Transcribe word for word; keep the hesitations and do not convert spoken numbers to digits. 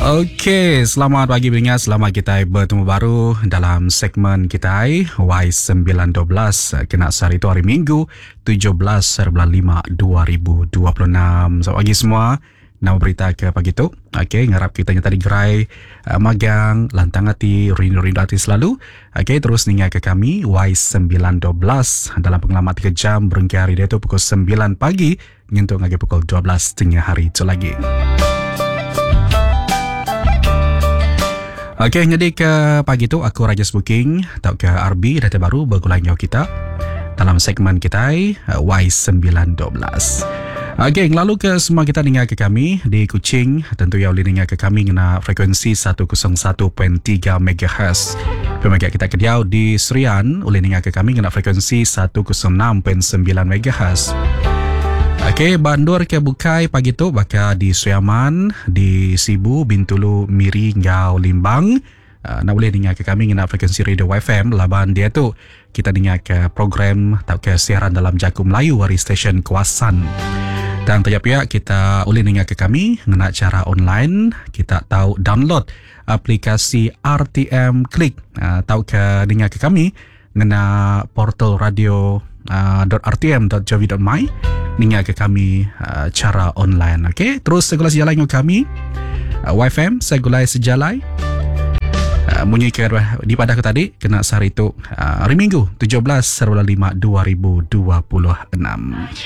Okey, selamat pagi pendengar. Selamat kita bertemu baru dalam segmen kita Y sembilan dua belas kena hari itu hari Minggu tujuh belas bulan lima dua ribu dua puluh enam. Selamat pagi semua. Nama berita ke pagi tu. Okey, ngarap kita yang tadi gerai uh, magang, lantang hati, rindu-rindu hati selalu. Okey, terus ningat ke kami Y sembilan dua belas dalam pengalaman tiga jam berhenti hari dia tu pukul sembilan pagi nyentuh lagi pukul dua belas tengah hari itu lagi. Okey, jadi ke pagi tu aku Rajas Booking atau ke R B data baru bergulang jauh kita dalam segmen kita Y sembilan dua belas. Okey, lalu ke semua kita dengar ke kami di Kuching, tentu yang boleh dengar ke kami kena frekuensi seratus satu perpuluhan tiga megahertz. Pemegang kita Kediau di Serian boleh dengar ke kami kena frekuensi seratus enam perpuluhan sembilan megahertz. Okey, Bandur ke Bukai pagi tu bakal di Suyaman, di Sibu, Bintulu, Miri, Ngau, Limbang. Uh, nak boleh dengar ke kami dengan frekuensi radio F M. Laban dia tu kita dengar ke program atau ke siaran dalam Jaku Melayu dari stesen Kuasan. Dan tiap pihak kita boleh dengar ke kami dengan cara online. Kita tahu download aplikasi R T M Klik. Uh, tahu ke dengar ke kami dengan portal radio uh, .rtm.jawi.my. Dengar ke kami uh, cara online. Okey, terus segulai sejalai dengan kami uh, Y F M segulai sejalai uh, bunyi ke di pada aku tadi kena sehari itu uh, hari Minggu tujuh belas bulan lima dua ribu dua puluh enam.